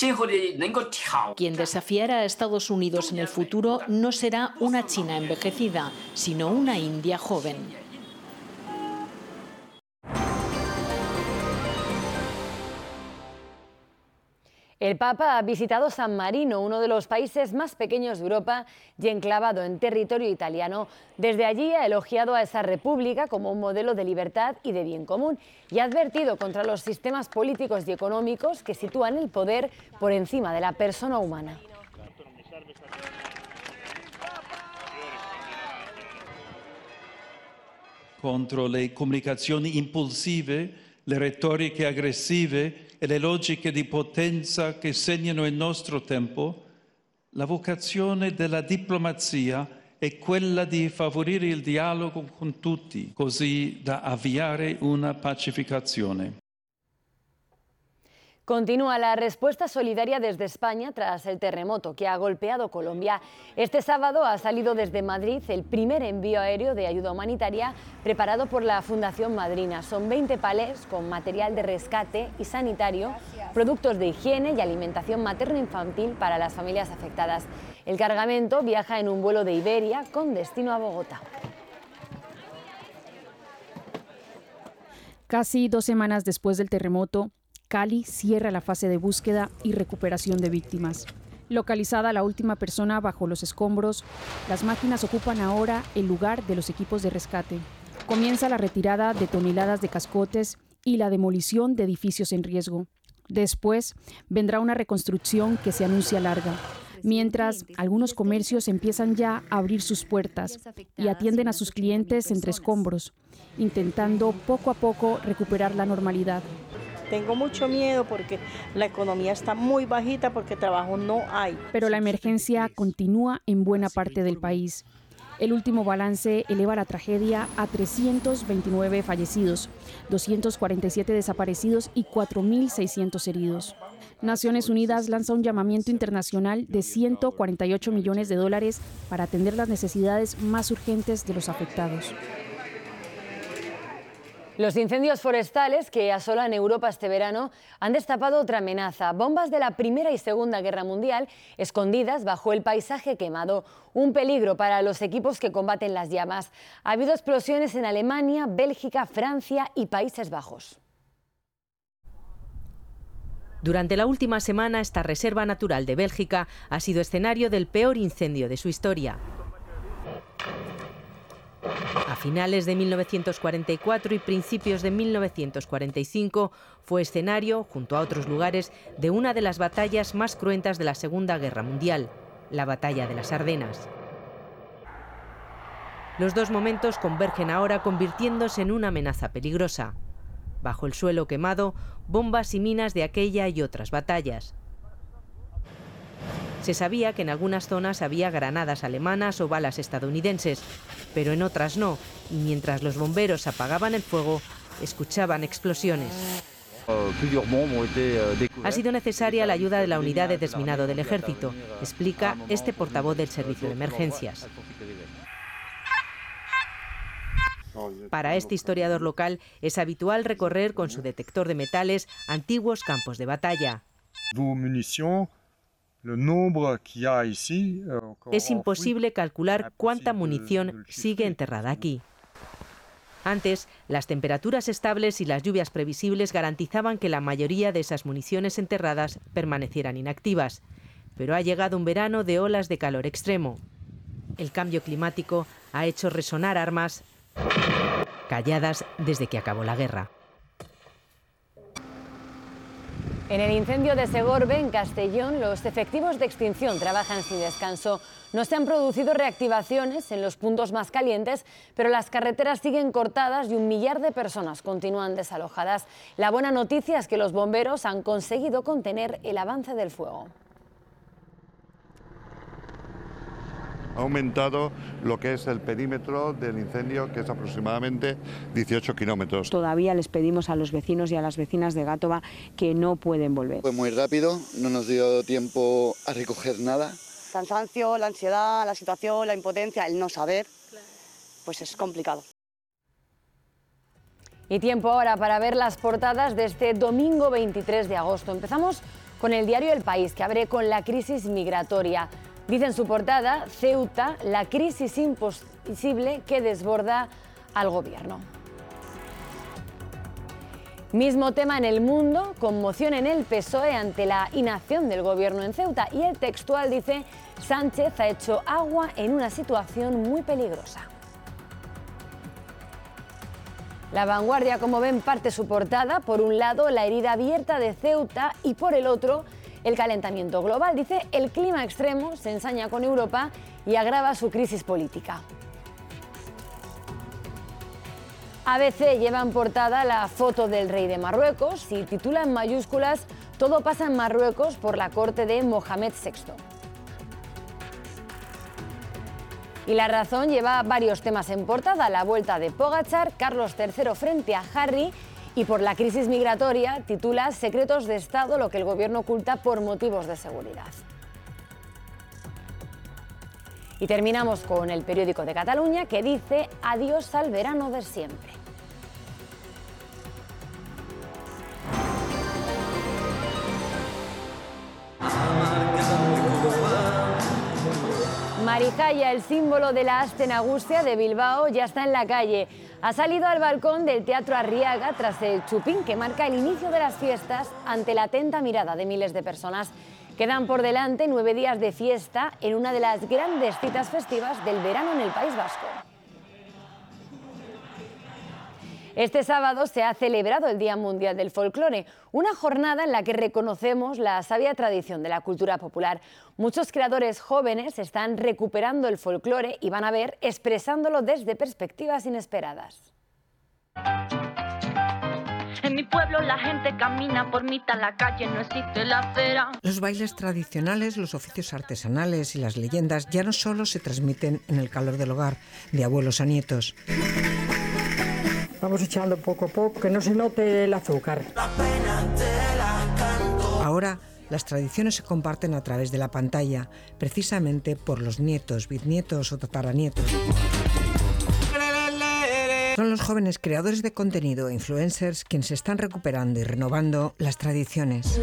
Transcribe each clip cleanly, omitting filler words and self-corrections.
Quien desafiara a Estados Unidos en el futuro no será una China envejecida, sino una India joven. El Papa ha visitado San Marino, uno de los países más pequeños de Europa y enclavado en territorio italiano. Desde allí ha elogiado a esa república como un modelo de libertad y de bien común y ha advertido contra los sistemas políticos y económicos que sitúan el poder por encima de la persona humana. Contro le comunicazioni impulsive, le retoriche aggressive e le logiche di potenza che segnano il nostro tempo, la vocazione della diplomazia è quella di favorire il dialogo con tutti, così da avviare una pacificazione. Continúa la respuesta solidaria desde España tras el terremoto que ha golpeado Colombia. Este sábado ha salido desde Madrid el primer envío aéreo de ayuda humanitaria preparado por la Fundación Madrina. Son 20 palés con material de rescate y sanitario, productos de higiene y alimentación materno-infantil para las familias afectadas. El cargamento viaja en un vuelo de Iberia con destino a Bogotá. Casi 2 semanas después del terremoto, Cali cierra la fase de búsqueda y recuperación de víctimas. Localizada la última persona bajo los escombros, las máquinas ocupan ahora el lugar de los equipos de rescate. Comienza la retirada de toneladas de cascotes y la demolición de edificios en riesgo. Después vendrá una reconstrucción que se anuncia larga, mientras algunos comercios empiezan ya a abrir sus puertas y atienden a sus clientes entre escombros, intentando poco a poco recuperar la normalidad. Tengo mucho miedo porque la economía está muy bajita, porque trabajo no hay. Pero la emergencia continúa en buena parte del país. El último balance eleva la tragedia a 329 fallecidos, 247 desaparecidos y 4.600 heridos. Naciones Unidas lanza un llamamiento internacional de 148 millones de dólares para atender las necesidades más urgentes de los afectados. Los incendios forestales que asolan Europa este verano han destapado otra amenaza. Bombas de la Primera y Segunda Guerra Mundial escondidas bajo el paisaje quemado. Un peligro para los equipos que combaten las llamas. Ha habido explosiones en Alemania, Bélgica, Francia y Países Bajos. Durante la última semana, esta reserva natural de Bélgica ha sido escenario del peor incendio de su historia. A finales de 1944 y principios de 1945 fue escenario, junto a otros lugares, de una de las batallas más cruentas de la Segunda Guerra Mundial, la Batalla de las Ardenas. Los dos momentos convergen ahora convirtiéndose en una amenaza peligrosa. Bajo el suelo quemado, bombas y minas de aquella y otras batallas. Se sabía que en algunas zonas había granadas alemanas o balas estadounidenses, pero en otras no, y mientras los bomberos apagaban el fuego, escuchaban explosiones. Ha sido necesaria la ayuda de la unidad de desminado del ejército, explica este portavoz del servicio de emergencias. Para este historiador local es habitual recorrer con su detector de metales antiguos campos de batalla. Es imposible calcular cuánta munición sigue enterrada aquí. Antes, las temperaturas estables y las lluvias previsibles garantizaban que la mayoría de esas municiones enterradas permanecieran inactivas. Pero ha llegado un verano de olas de calor extremo. El cambio climático ha hecho resonar armas calladas desde que acabó la guerra. En el incendio de Segorbe, en Castellón, los efectivos de extinción trabajan sin descanso. No se han producido reactivaciones en los puntos más calientes, pero las carreteras siguen cortadas y 1 millar de personas continúan desalojadas. La buena noticia es que los bomberos han conseguido contener el avance del fuego. Ha aumentado lo que es el perímetro del incendio, que es aproximadamente 18 kilómetros. Todavía les pedimos a los vecinos y a las vecinas de Gátova que no pueden volver. Fue muy rápido, no nos dio tiempo a recoger nada. El cansancio, la ansiedad, la situación, la impotencia, el no saber, pues es complicado. Y tiempo ahora para ver las portadas de este domingo 23 de agosto. Empezamos con el diario El País, que abre con la crisis migratoria. Dice en su portada: Ceuta, la crisis imposible que desborda al gobierno. Mismo tema en El Mundo, conmoción en el PSOE ante la inacción del gobierno en Ceuta, y el textual dice: Sánchez ha hecho agua en una situación muy peligrosa. La Vanguardia, como ven, parte su portada, por un lado la herida abierta de Ceuta y por el otro el calentamiento global. Dice: el clima extremo se ensaña con Europa y agrava su crisis política. ABC lleva en portada la foto del rey de Marruecos y titula en mayúsculas: todo pasa en Marruecos por la corte de Mohamed VI. Y La Razón lleva varios temas en portada: la vuelta de Pogačar, Carlos III frente a Harry, y por la crisis migratoria titula: secretos de Estado, lo que el gobierno oculta por motivos de seguridad. Y terminamos con El Periódico de Cataluña, que dice: adiós al verano de siempre. Marijaya, el símbolo de la Aste Nagusia de Bilbao, ya está en la calle. Ha salido al balcón del Teatro Arriaga tras el chupín que marca el inicio de las fiestas ante la atenta mirada de miles de personas. Quedan por delante 9 días de fiesta en una de las grandes citas festivas del verano en el País Vasco. Este sábado se ha celebrado el Día Mundial del Folclore, una jornada en la que reconocemos la sabia tradición de la cultura popular. Muchos creadores jóvenes están recuperando el folclore y van a ver expresándolo desde perspectivas inesperadas. En mi pueblo la gente camina por mitad la calle, no existe la acera. Los bailes tradicionales, los oficios artesanales y las leyendas ya no solo se transmiten en el calor del hogar, de abuelos a nietos. Vamos echando poco a poco, que no se note el azúcar. Ahora, las tradiciones se comparten a través de la pantalla, precisamente por los nietos, bisnietos o tataranietos. Son los jóvenes creadores de contenido, influencers, quienes están recuperando y renovando las tradiciones.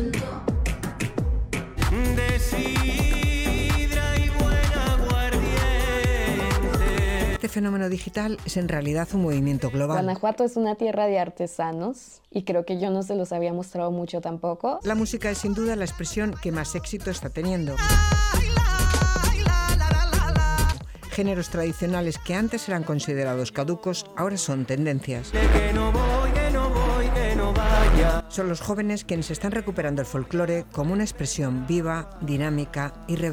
Este fenómeno digital es en realidad un movimiento global. Guanajuato es una tierra de artesanos y creo que yo no se los había mostrado mucho tampoco. La música es sin duda la expresión que más éxito está teniendo. Géneros tradicionales que antes eran considerados caducos, ahora son tendencias. Son los jóvenes quienes están recuperando el folclore como una expresión viva, dinámica y